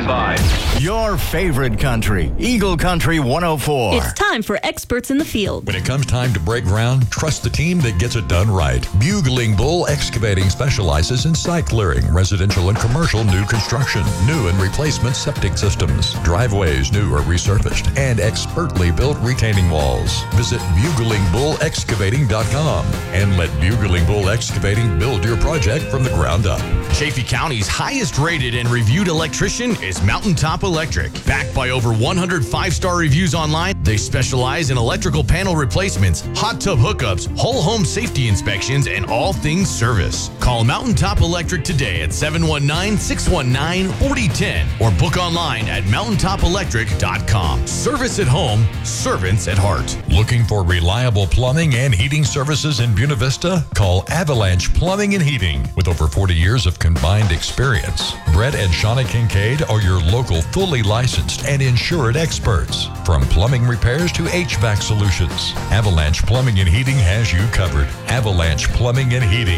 stand by. Your favorite country, Eagle Country 104. It's time for Experts in the Field. When it comes time to break ground, trust the team that gets it done right. Bugling Bull Excavating specializes in site clearing, residential and commercial new construction, new and replacement septic systems, driveways new or resurfaced, and expertly built retaining walls. Visit buglingbullexcavating.com and let Bugling Bull Excavating build your project from the ground up. Chaffee County's highest rated and reviewed electrician is Mountaintop Electric. Backed by over 100 five-star reviews online, they specialize in electrical panel replacements, hot tub hookups, whole home safety inspections, and all things service. Call Mountaintop Electric today at 719-619-4010 or book online at mountaintopelectric.com. Service at home, servants at heart. Looking for reliable plumbing and heating services in Buena Vista? Call Avalanche Plumbing and Heating. With over 40 years of combined experience, Brett and Shauna Kincaid are your local fully licensed and insured experts. From plumbing repairs to HVAC solutions, Avalanche Plumbing and Heating has you covered. Avalanche Plumbing and Heating,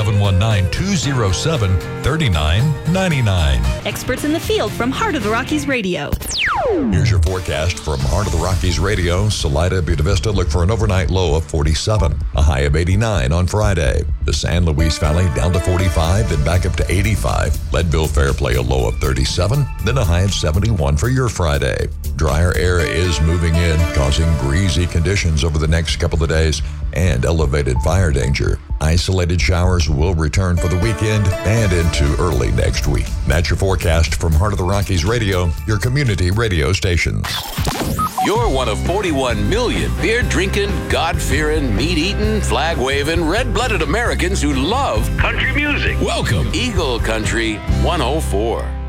719-207-3999. Experts in the Field from Heart of the Rockies Radio. Here's your forecast from Heart of the Rockies Radio. Salida, Buena Vista, look for an overnight low of 47, a high of 89 on Friday. The San Luis Valley down to 45, then back up to 85. Leadville Fairplay a low of 37, then a high of 71 for your Friday. Drier air is moving in, causing breezy conditions over the next couple of days and elevated fire danger. Isolated showers will return for the weekend and into early next week. That's your forecast from Heart of the Rockies Radio, your community radio station. You're one of 41 million beer-drinking, God-fearing, meat-eating, flag-waving, red-blooded Americans who love country music. Welcome, Eagle Country 104.